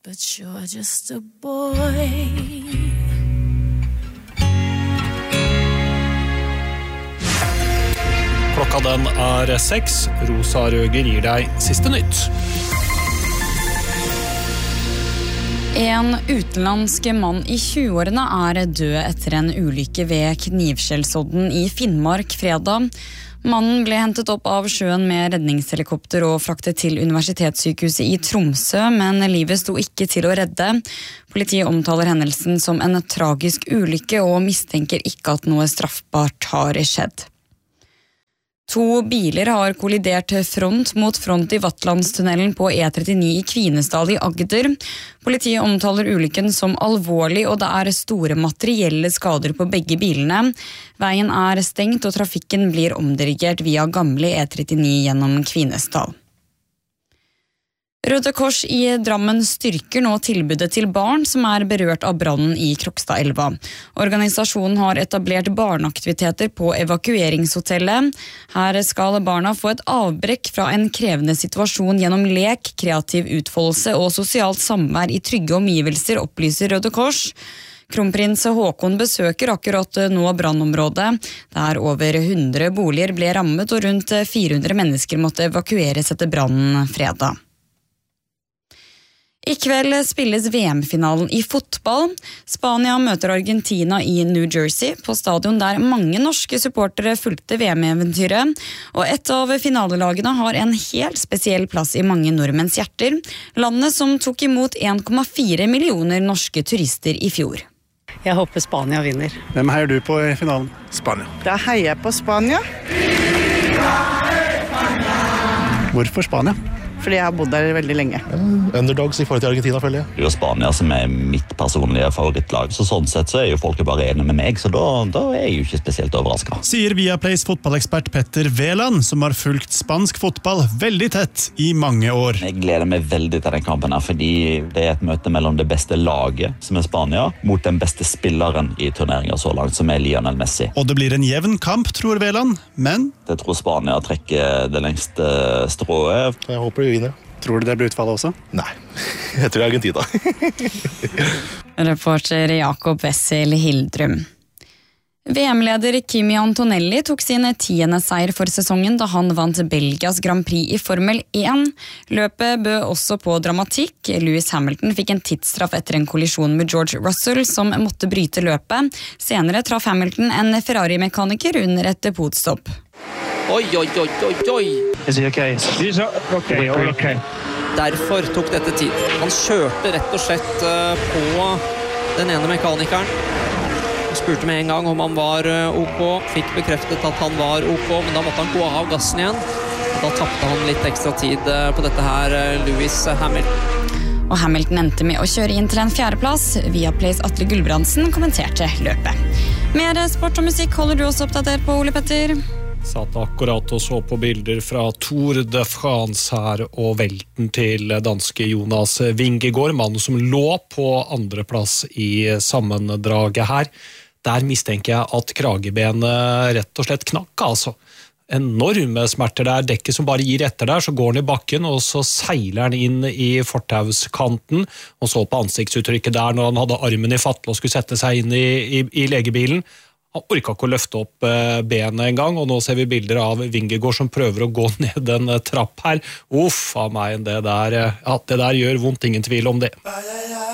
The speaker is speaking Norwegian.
But you're just a boy. Klokka den 6. Rosa Røger gir deg siste nytt. En utenlandsk mann i 20-årene er død etter en ulykke ved Knivskjellsodden i Finnmark fredag. Mannen ble hentet opp av sjøen med redningshelikopter og fraktet til universitetssykehuset i Tromsø, men livet sto ikke til å redde. Politiet omtaler hendelsen som en tragisk ulykke og mistenker ikke at noe straffbart har skjedd. 2 biler har kollidert front mot front i Vatlandstunnelen på E39 i Kvinesdal i Agder. Politiet omtaler ulykken som alvorlig, og det er store materielle skader på begge bilene. Veien er stengt, og trafikken blir omdirigert via gamle E39 gjennom Kvinesdal. Røde Kors i Drammen styrker nå tilbudet til barn som er berørt av brannen i Krokstadelva. Organisasjonen har etablert barneaktiviteter på evakueringshotellet. Her skal barna få et avbrekk fra en krevende situasjon gjennom lek, kreativ utfoldelse og sosialt samvær i trygge omgivelser, opplyser Røde Kors. Kronprins Håkon besøker akkurat nå brannområdet, der over 100 boliger ble rammet og rundt 400 mennesker måtte evakueres etter brannen fredag. I kveld spilles VM-finalen i fotball. Spania møter Argentina i New Jersey, på stadion der mange norske supportere fulgte VM-eventyret. Og et av finalelagene har en helt spesiell plass i mange nordmenns hjerter. Landet som tok imot 1,4 millioner norske turister i fjor. Jeg håper Spania vinner. Hvem heier du på i finalen? Spania. Da heier jeg på Spania. Hvorfor Spania? Fordi jeg har bodd der veldig lenge. Underdogs i forhold til Argentina, føler jeg. Det er jo Spania som er mitt personlige favorittlag, så sånn sett så er jo folk bare enige med meg, så da er jeg jo ikke spesielt overrasket. Sier Viaplays fotballekspert Petter Veland, som har fulgt spansk fotball veldig tett i mange år. Jeg gleder meg veldig til den kampen her, fordi det er et møte mellom det beste laget, som er Spania, mot den beste spilleren i turneringen så langt, som er Lionel Messi. Og det blir en jevn kamp, tror Veland, men... Jeg tror Spania trekker det lengste strået. Jeg håper de vinner. Tror du det blir utfallet også? Nei, jeg tror Argentina. Reporter Jakob Wessel Hildrum. VM-leder Kimi Antonelli tok sin 10. seier for sesongen da han vant Belgias Grand Prix i Formel 1. Løpet bød også på dramatikk. Lewis Hamilton fikk en tidsstraff etter en kollisjon med George Russell som måtte bryte løpet. Senere traff Hamilton en Ferrari-mekaniker under et depotstopp. Oi. Is he okay? He's okay. Derfor tok dette tid. Han kjørte rett og slett på den ene mekanikeren. Han spurte med en gang om han var ok, fikk bekreftet at han var ok, men da måtte han gå av gassen igjen. Da tappte han litt ekstra tid på dette her, Lewis Hamilton. Og Hamilton endte med å kjøre inn til en 4. plass. Viaplays Atle Gulbrandsen kommenterte løpet. Mer sport og musikk holder du også oppdatert på, Ole Petter? Satt akkurat og så på bilder fra Tour de France her og velten til danske Jonas Vingegaard, mannen som lå på 2. plass i sammendraget her. Der mistenker jeg at kragebenet rett og slett knakk, altså. Enorme smerter der, dekket som bare gir etter der, så går han i bakken, og så seiler han inn i fortauskanten, og så på ansiktsuttrykket der når han hadde armen i fatle og skulle sette seg inn i legebilen. Han orket ikke å løfte opp benet en gang, og nå ser vi bilder av Vingegaard som prøver å gå ned en trapp her. Uff av meg, det der gjør vondt, ingen tvil om det.